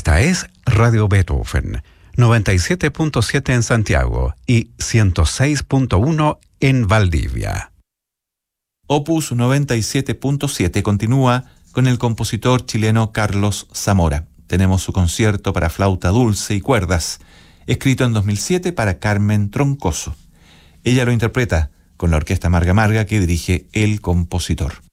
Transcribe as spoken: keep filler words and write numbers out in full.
Esta es Radio Beethoven, noventa y siete punto siete en Santiago y ciento seis punto uno en Valdivia. Opus noventa y siete punto siete continúa con el compositor chileno Carlos Zamora. Tenemos su concierto para flauta dulce y cuerdas, escrito en dos mil siete para Carmen Troncoso. Ella lo interpreta con la orquesta Marga Marga que dirige el compositor.